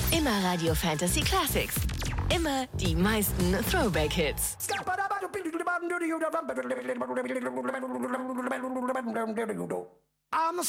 Immer Radio Fantasy Classics. Immer die meisten Throwback-Hits. I'm the